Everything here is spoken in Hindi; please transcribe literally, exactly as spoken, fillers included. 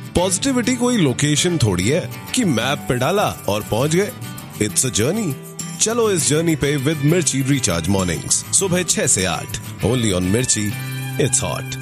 पॉजिटिविटी कोई लोकेशन थोड़ी है कि मैप पे डाला और पहुंच गए। It's a journey. चलो इस जर्नी पे विद मिर्ची रिचार्ज मॉर्निंग्स सुबह छह से आठ ओनली ऑन मिर्ची। It's hot.